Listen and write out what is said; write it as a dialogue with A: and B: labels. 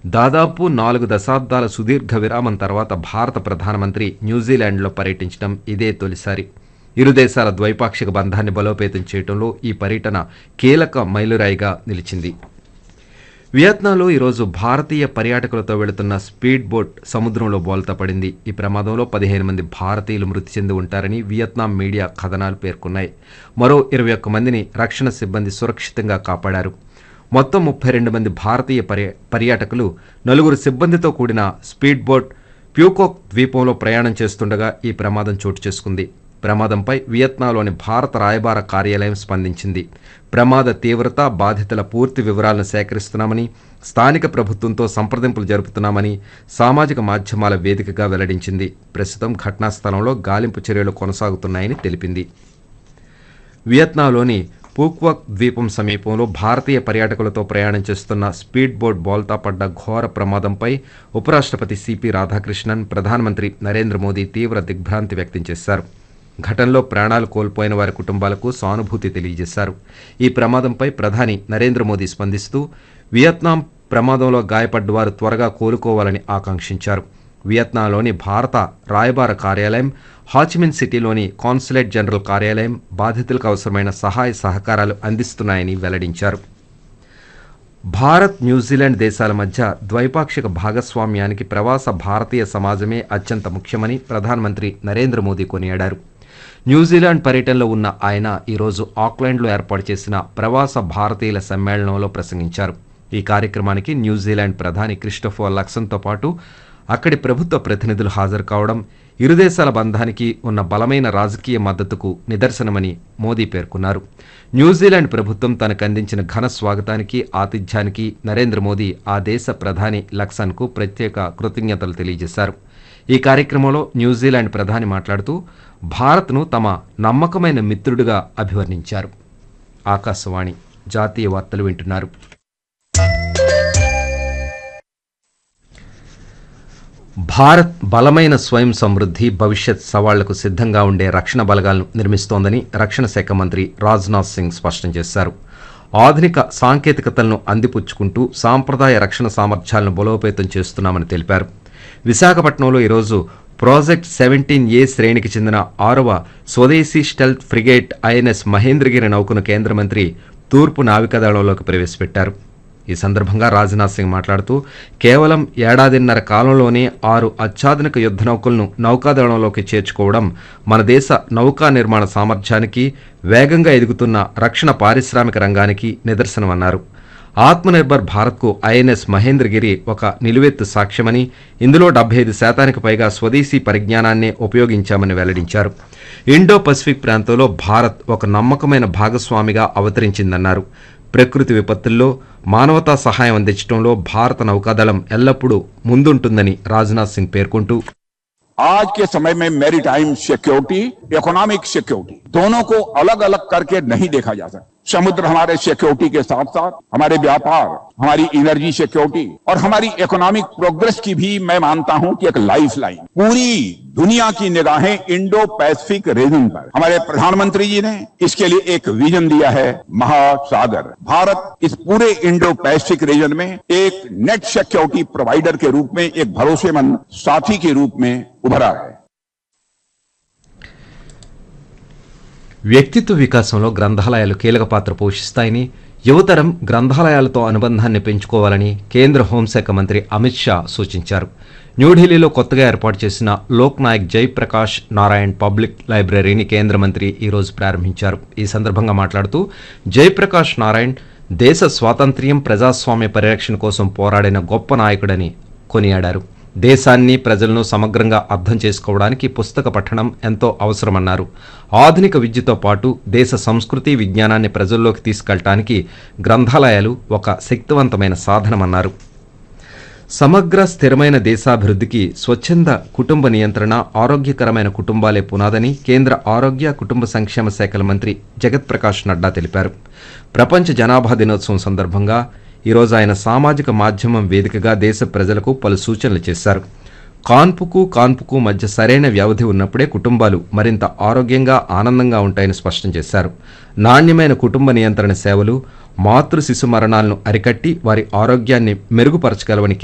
A: దాదాపు 4 దశాబ్దాల సుదీర్ఘ విరామం తర్వాత భారత ప్రధానమంత్రి న్యూజిలాండ్లో పర్యటించడం ఇదే తొలిసారి. ఇరు దేశాల ద్వైపాక్షిక బంధాన్ని బలోపేతం చేయడంలో ఈ పర్యటన కీలక మైలురాయిగా నిలిచింది. వియత్నాంలో ఈరోజు భారతీయ పర్యాటకులతో వెళుతున్న స్పీడ్ బోట్ సముద్రంలో బోల్తా పడింది. ఈ ప్రమాదంలో 15 మంది భారతీయులు మృతి చెంది ఉంటారని వియత్నాం మీడియా కథనాలు పేర్కొన్నాయి. మరో 21 మందిని రక్షణ సిబ్బంది సురక్షితంగా కాపాడారు. మొత్తం 32 మంది భారతీయ పర్యాటకులు 4 సిబ్బందితో కూడిన స్పీడ్ బోట్ ప్యూకోక్ ద్వీపంలో ప్రయాణం చేస్తుండగా ఈ ప్రమాదం చోటు చేసుకుంది. ప్రమాదంపై వియత్నాంలోని భారత రాయబార కార్యాలయం స్పందించింది. ప్రమాద తీవ్రత, బాధితుల పూర్తి వివరాలను సేకరిస్తున్నామని, స్థానిక ప్రభుత్వంతో సంప్రదింపులు జరుపుతున్నామని సామాజిక మాధ్యమాల వేదికగా వెల్లడించింది. ప్రస్తుతం ఘటనా స్థలంలో గాలింపు చర్యలు కొనసాగుతున్నాయని తెలిపింది. వియత్నాంలోని పూక్వక్ ద్వీపం సమీపంలో భారతీయ పర్యాటకులతో ప్రయాణం చేస్తున్న స్పీడ్ బోట్ బోల్తా పడ్డ ఘోర ప్రమాదంపై ఉపరాష్ట్రపతి సిపి రాధాకృష్ణన్, ప్రధానమంత్రి నరేంద్ర మోదీ తీవ్ర దిగ్భ్రాంతి వ్యక్తం చేశారు. ఘటనలో ప్రాణాలు కోల్పోయిన వారి కుటుంబాలకు సానుభూతి తెలియజేశారు. ఈ ప్రమాదంపై ప్రధాని నరేంద్ర మోదీ స్పందిస్తూ వియత్నాం ప్రమాదంలో గాయపడ్డవారు త్వరగా కోలుకోవాలని ఆకాంక్షించారు. వియత్నాంలోని భారత రాయబార కార్యాలయం, హాచిమిన్ సిటీలోని కాన్సులేట్ జనరల్ కార్యాలయం బాధితులకు అవసరమైన సహాయ సహకారాలు అందిస్తున్నాయని వెల్లడించారు. భారత్, న్యూజిలాండ్ దేశాల మధ్య ద్వైపాక్షిక భాగస్వామ్యానికి ప్రవాస భారతీయ సమాజమే అత్యంత ముఖ్యమని ప్రధానమంత్రి నరేంద్ర మోదీ కొనియాడారు. న్యూజిలాండ్ పర్యటనలో ఉన్న ఆయన ఈరోజు ఆక్లాండ్లో ఏర్పాటు చేసిన ప్రవాస భారతీయుల సమ్మేళనంలో ప్రసంగించారు. ఈ కార్యక్రమానికి న్యూజిలాండ్ ప్రధాని క్రిస్టోఫర్ లక్సన్తో పాటు అక్కడి ప్రభుత్వ ప్రతినిధులు హాజరు కావడం ఇరు దేశాల బంధానికి ఉన్న బలమైన రాజకీయ మద్దతుకు నిదర్శనమని మోదీ పేర్కొన్నారు. న్యూజిలాండ్ ప్రభుత్వం తనకు అందించిన ఘన స్వాగతానికి, ఆతిథ్యానికి నరేంద్ర మోదీ ఆ దేశ ప్రధాని లక్సన్కు ప్రత్యేక కృతజ్ఞతలు తెలియజేశారు. ఈ కార్యక్రమంలో న్యూజిలాండ్ ప్రధాని మాట్లాడుతూ భారత్ను తమ నమ్మకమైన మిత్రుడిగా అభివర్ణించారు. ఆకాశవాణి జాతీయ వార్తలు వింటున్నారు. భారత్ బలమైన స్వయం సమృద్ధి, భవిష్యత్ సవాళ్లకు సిద్ధంగా ఉండే రక్షణ బలగాలను నిర్మిస్తోందని రక్షణ శాఖ మంత్రి రాజ్నాథ్ సింగ్ స్పష్టం చేశారు. ఆధునిక సాంకేతికతలను అందిపుచ్చుకుంటూ సాంప్రదాయ రక్షణ సామర్థ్యాలను బలోపేతం చేస్తున్నామని తెలిపారు. విశాఖపట్నంలో ఈరోజు ప్రాజెక్ట్ 17A శ్రేణికి చెందిన 6వ స్వదేశీ స్టెల్త్ ఫ్రిగేట్ ఐఎన్ఎస్ మహేంద్రగిరి నౌకను కేంద్ర మంత్రి తూర్పు నావికాదళంలోకి ప్రవేశపెట్టారు. ఈ సందర్భంగా రాజ్నాథ్ సింగ్ మాట్లాడుతూ కేవలం ఏడాదిన్నర కాలంలోనే 6 అత్యాధునిక యుద్ధ నౌకలను నౌకాదళంలోకి చేర్చుకోవడం మన దేశ నౌకా నిర్మాణ సామర్థ్యానికి, వేగంగా ఎదుగుతున్న రక్షణ పారిశ్రామిక రంగానికి నిదర్శనమన్నారు. ఆత్మనిర్భర్ భారత్కు ఐఎన్ఎస్ మహేంద్రగిరి ఒక నిలువెత్తు సాక్ష్యమని, ఇందులో 75% పైగా స్వదేశీ పరిజ్ఞానాన్నే ఉపయోగించామని వెల్లడించారు. ఇండో పసిఫిక్ ప్రాంతంలో భారత్ ఒక నమ్మకమైన భాగస్వామిగా అవతరించిందన్నారు. ప్రకృతి విపత్తుల్లో మానవతా సహాయం అందించడంలో భారత నౌకాదళం ఎల్లప్పుడూ ముందుంటుందని రాజ్నాథ్ సింగ్ పేర్కొంటూ
B: आज के समय में मैरीटाइम सिक्योरिटी, इकोनॉमिक सिक्योरिटी दोनों को अलग अलग करके नहीं देखा जा सकता. समुद्र हमारे सिक्योरिटी के साथ साथ हमारे व्यापार, हमारी एनर्जी सिक्योरिटी और हमारी इकोनॉमिक प्रोग्रेस की भी मैं मानता हूं कि एक लाइफ लाइन. पूरी दुनिया की निगाहें इंडो पैसिफिक रीजन पर. हमारे प्रधानमंत्री जी ने इसके लिए एक विजन दिया है, महासागर. भारत इस पूरे इंडो पैसिफिक रीजन में एक नेट सिक्योरिटी प्रोवाइडर के रूप में, एक भरोसेमंद साथी के रूप में उभरा है.
A: వ్యక్తిత్వ వికాసంలో గ్రంథాలయాలు కీలక పాత్ర పోషిస్తాయని, యువతరం గ్రంథాలయాలతో అనుబంధాన్ని పెంచుకోవాలని కేంద్ర హోంశాఖ మంత్రి అమిత్ షా సూచించారు. న్యూఢిల్లీలో కొత్తగా ఏర్పాటు చేసిన లోక్ నాయక్ జయప్రకాష్ నారాయణ్ పబ్లిక్ లైబ్రరీని కేంద్ర మంత్రి ఈరోజు ప్రారంభించారు. ఈ సందర్భంగా మాట్లాడుతూ జయప్రకాష్ నారాయణ్ దేశ స్వాతంత్ర్యం, ప్రజాస్వామ్య పరిరక్షణ కోసం పోరాడిన గొప్ప నాయకుడని కొనియాడారు. దేశాన్ని, ప్రజలను సమగ్రంగా అర్థం చేసుకోవడానికి పుస్తక పఠనం ఎంతో అవసరమన్నారు. ఆధునిక విద్యతో పాటు దేశ సంస్కృతి, విజ్ఞానాన్ని ప్రజల్లోకి తీసుకెళ్లడానికి గ్రంథాలయాలు ఒక శక్తివంతమైన సాధనమన్నారు. సమగ్ర స్థిరమైన దేశాభివృద్ధికి స్వచ్ఛంద కుటుంబ నియంత్రణ, ఆరోగ్యకరమైన కుటుంబాలే పునాదని కేంద్ర ఆరోగ్య, కుటుంబ సంక్షేమ శాఖల మంత్రి జగత్ ప్రకాష్ నడ్డా తెలిపారు. ప్రపంచ జనాభా దినోత్సవం సందర్భంగా ఈరోజు ఆయన సామాజిక మాధ్యమం వేదికగా దేశ ప్రజలకు పలు సూచనలు చేశారు. కాన్పుకు మధ్య సరైన వ్యవధి ఉన్నప్పుడే కుటుంబాలు మరింత ఆరోగ్యంగా, ఆనందంగా ఉంటాయని స్పష్టం చేశారు. నాణ్యమైన కుటుంబ నియంత్రణ సేవలు మాతృ శిశు మరణాలను అరికట్టి వారి ఆరోగ్యాన్ని మెరుగుపరచగలవని